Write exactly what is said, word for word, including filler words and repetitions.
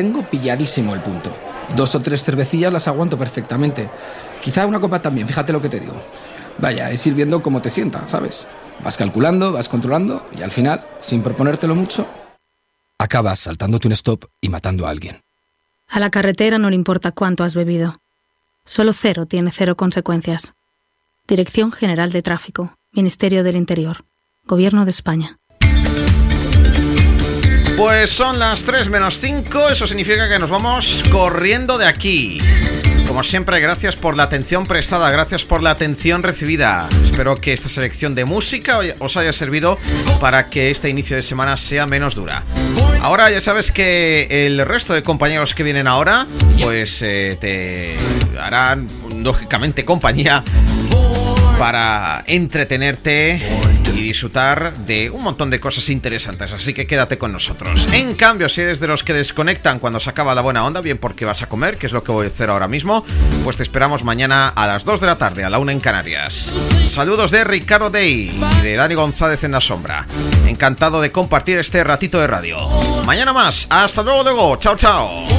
tengo pilladísimo el punto. Dos o tres cervecillas las aguanto perfectamente. Quizá una copa también, fíjate lo que te digo. Vaya, es ir viendo cómo te sienta, ¿sabes? Vas calculando, vas controlando y al final, sin proponértelo mucho, acabas saltándote un stop y matando a alguien. A la carretera no le importa cuánto has bebido. Solo cero tiene cero consecuencias. Dirección General de Tráfico, Ministerio del Interior, Gobierno de España. Pues son las tres menos cinco, eso significa que nos vamos corriendo de aquí. Como siempre, gracias por la atención prestada, gracias por la atención recibida. Espero que esta selección de música os haya servido para que este inicio de semana sea menos dura. Ahora ya sabes que el resto de compañeros que vienen ahora, pues eh, te harán lógicamente compañía para entretenerte y disfrutar de un montón de cosas interesantes, así que quédate con nosotros. En cambio, si eres de los que desconectan cuando se acaba la buena onda, bien porque vas a comer, que es lo que voy a hacer ahora mismo, pues te esperamos mañana a las dos de la tarde, a la una en Canarias. Saludos de Ricardo Day y de Dani González en la sombra. Encantado de compartir este ratito de radio. Mañana más, hasta luego, luego, chao, chao.